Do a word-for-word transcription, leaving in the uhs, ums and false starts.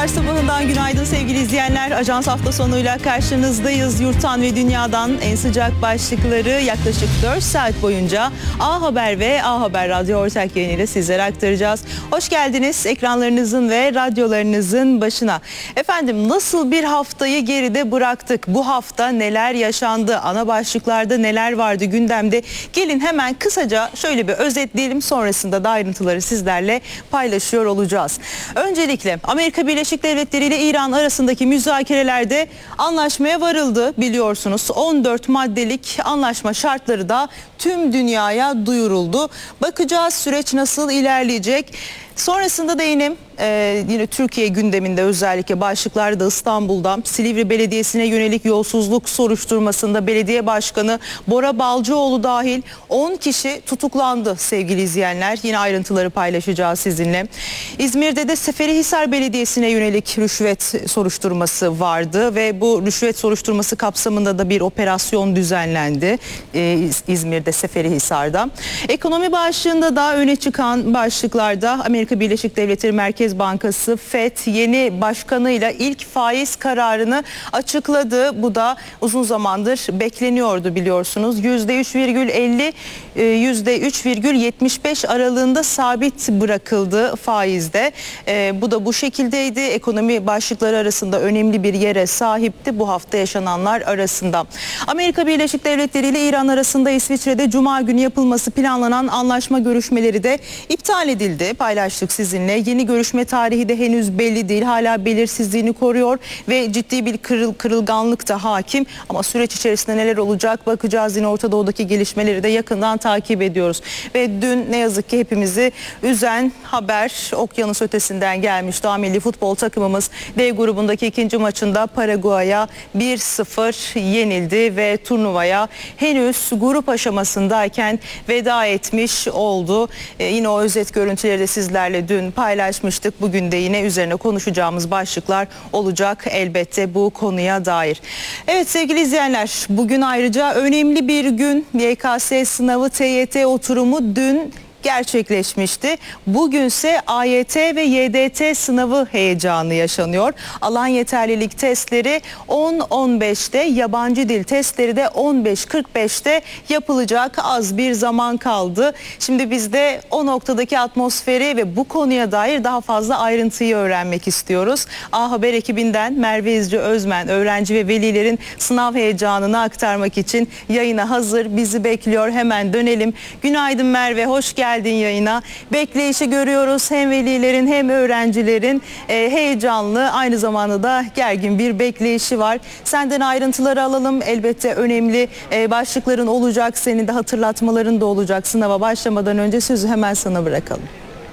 Pazar sabahından günaydın sevgili izleyenler. Ajans hafta sonuyla karşınızdayız. Yurttan ve dünyadan en sıcak başlıkları yaklaşık dört saat boyunca A Haber ve A Haber Radyo ortak yayınıyla sizlere aktaracağız. Hoş geldiniz ekranlarınızın ve radyolarınızın başına. Efendim, nasıl bir haftayı geride bıraktık? Bu hafta neler yaşandı? Ana başlıklarda neler vardı gündemde? Gelin hemen kısaca şöyle bir özetleyelim. Sonrasında da ayrıntıları sizlerle paylaşıyor olacağız. Öncelikle Amerika Birleşik Devletleri ile İran arasındaki müzakerelerde anlaşmaya varıldı biliyorsunuz. on dört maddelik anlaşma şartları da tüm dünyaya duyuruldu. Bakacağız süreç nasıl ilerleyecek. Sonrasında da yine e, yine Türkiye gündeminde özellikle başlıklarda İstanbul'da Silivri Belediyesi'ne yönelik yolsuzluk soruşturmasında belediye başkanı Bora Balcıoğlu dahil on kişi tutuklandı sevgili izleyenler. Yine ayrıntıları paylaşacağız sizinle. İzmir'de de Seferihisar Belediyesi'ne yönelik rüşvet soruşturması vardı ve bu rüşvet soruşturması kapsamında da bir operasyon düzenlendi e, İzmir'de Seferihisar'da. Ekonomi başlığında da öne çıkan başlıklarda Amerika Amerika Birleşik Devletleri Merkez Bankası F E D yeni başkanıyla ilk faiz kararını açıkladı. Bu da uzun zamandır bekleniyordu biliyorsunuz. yüzde üç virgül elli yüzde üç virgül yetmiş beş aralığında sabit bırakıldı faizde. E, bu da bu şekildeydi. Ekonomi başlıkları arasında önemli bir yere sahipti bu hafta yaşananlar arasında. Amerika Birleşik Devletleri ile İran arasında İsviçre'de Cuma günü yapılması planlanan anlaşma görüşmeleri de iptal edildi. Paylaştık sizinle. Yeni görüşme tarihi de henüz belli değil. Hala belirsizliğini koruyor ve ciddi bir kırıl, kırılganlık da hakim. Ama süreç içerisinde neler olacak bakacağız. Yine Orta Doğu'daki gelişmeleri de yakından takip ediyoruz. Ve dün ne yazık ki hepimizi üzen haber okyanus ötesinden gelmişti. A milli futbol takımımız D grubundaki ikinci maçında Paraguay'a bir sıfır yenildi ve turnuvaya henüz grup aşamasındayken veda etmiş oldu. Ee, yine o özet görüntüleri de sizlerle dün paylaşmıştık. Bugün de yine üzerine konuşacağımız başlıklar olacak elbette bu konuya dair. Evet sevgili izleyenler, bugün ayrıca önemli bir gün. Y K S sınavı T Y T oturumu dün gerçekleşmişti. Bugünse A Y T ve Y D T sınavı heyecanı yaşanıyor. Alan yeterlilik testleri on on beşte, yabancı dil testleri de on beş kırk beşte yapılacak. Az bir zaman kaldı. Şimdi biz de o noktadaki atmosferi ve bu konuya dair daha fazla ayrıntıyı öğrenmek istiyoruz. A Haber ekibinden Merve İzci Özmen, öğrenci ve velilerin sınav heyecanını aktarmak için yayına hazır, bizi bekliyor. Hemen dönelim. Günaydın Merve, hoş geldin. Geldin yayına. Bekleyişi görüyoruz. Hem velilerin hem öğrencilerin e, heyecanlı, aynı zamanda da gergin bir bekleyişi var. Senden ayrıntıları alalım. Elbette önemli e, başlıkların olacak. Senin de hatırlatmaların da olacak sınava başlamadan önce. Sözü hemen sana bırakalım.